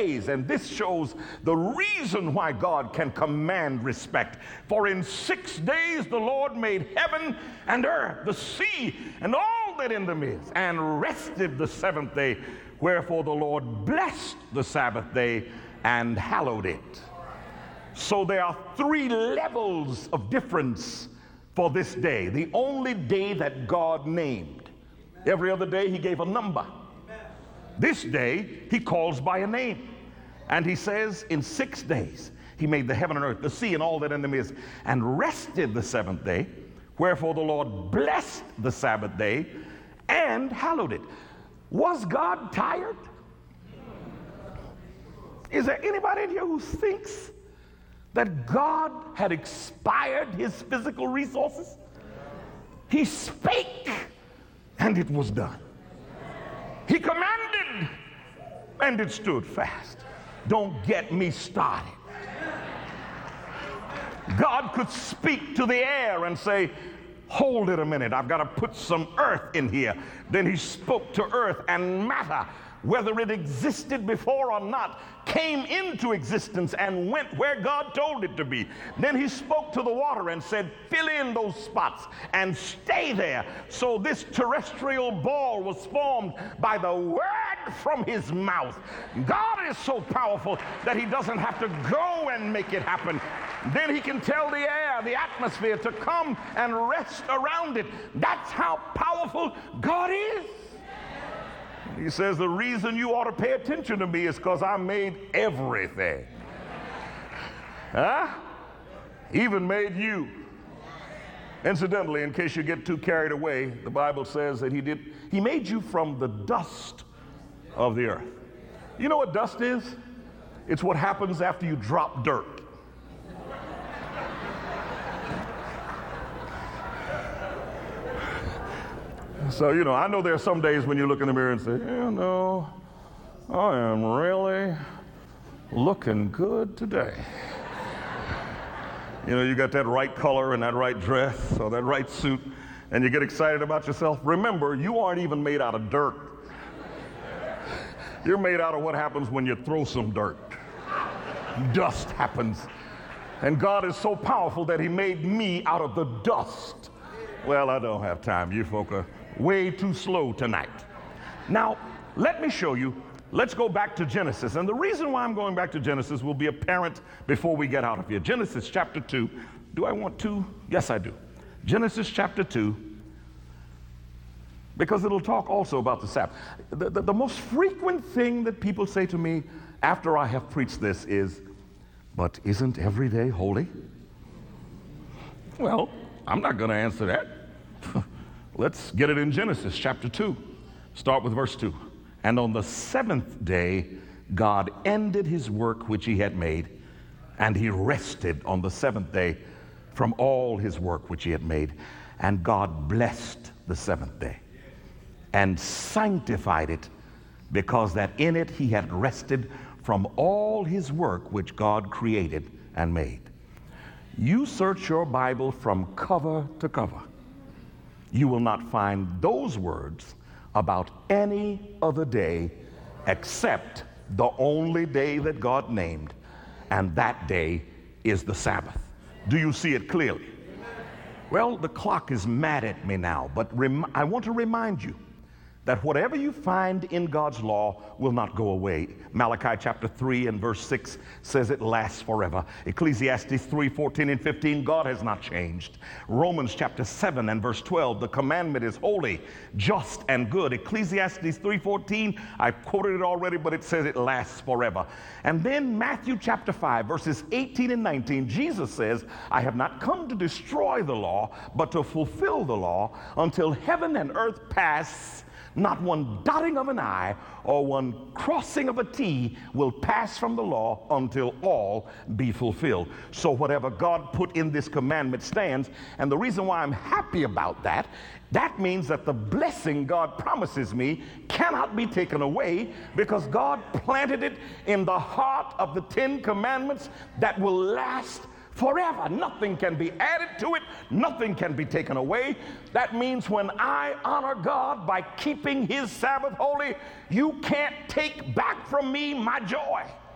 days. And this shows the reason why God can command respect. For in 6 days the Lord made heaven and earth, the sea, and all that in them is, and rested the seventh day. Wherefore the Lord blessed the Sabbath day and hallowed it. So there are 3 levels of difference for this day, the only day that God named. Every other day he gave a number. This day he calls by a name. And he says in 6 days he made the heaven and earth, the sea, and all that in them is, and rested the seventh day. Wherefore the Lord blessed the Sabbath day and hallowed it. Was God tired? Is there anybody in here who thinks that God had expired his physical resources? He spake and it was done. He commanded and it stood fast. Don't get me started. God could speak to the air and say, hold it a minute, I've got to put some earth in here. Then he spoke to earth, and matter, whether it existed before or not, came into existence and went where God told it to be. Then he spoke to the water and said, fill in those spots and stay there. So this terrestrial ball was formed by the word from his mouth. God is so powerful that he doesn't have to go and make it happen. Then he can tell the air, the atmosphere, to come and rest around it. That's how powerful God is. He says the reason you ought to pay attention to me is because I made everything. Huh? Even made you. Incidentally, in case you get too carried away, the Bible says that he made you from the dust of the earth. You know what dust is? It's what happens after you drop dirt. So, I know there are some days when you look in the mirror and say, I am really looking good today. You got that right color and that right dress or that right suit, and you get excited about yourself. Remember, you aren't even made out of dirt. You're made out of what happens when you throw some dirt. Dust happens. And God is so powerful that he made me out of the dust. Well, I don't have time. You folk are way too slow tonight. Now, let me show you. Let's go back to Genesis. And the reason why I'm going back to Genesis will be apparent before we get out of here. Genesis chapter 2. Do I want to? Yes, I do. Genesis chapter 2. Because it'll talk also about the Sabbath. The most frequent thing that people say to me after I have preached this is, but isn't every day holy? Well, I'm not going to answer that. Let's get it in Genesis chapter 2. Start with verse 2. And on the seventh day, God ended his work which he had made, and he rested on the seventh day from all his work which he had made. And God blessed the seventh day and sanctified it, because that in it he had rested from all his work which God created and made. You search your Bible from cover to cover. You will not find those words about any other day except the only day that God named, and that day is the Sabbath. Do you see it clearly? Well, the clock is mad at me now, but I want to remind you that whatever you find in God's law will not go away. Malachi chapter 3 and verse 6 says it lasts forever. Ecclesiastes 3:14 and 15, God has not changed. Romans chapter 7 and verse 12, the commandment is holy, just, and good. Ecclesiastes 3:14, I've quoted it already, but it says it lasts forever. And then Matthew chapter 5, verses 18 and 19, Jesus says, I have not come to destroy the law, but to fulfill the law. Until heaven and earth pass, not one dotting of an I or one crossing of a T will pass from the law until all be fulfilled. So whatever God put in this commandment stands. And the reason why I'm happy about that means that the blessing God promises me cannot be taken away, because God planted it in the heart of the 10 commandments that will last forever. Nothing can be added to it, nothing can be taken away. That means when I honor God by keeping his Sabbath holy, you can't take back from me my joy.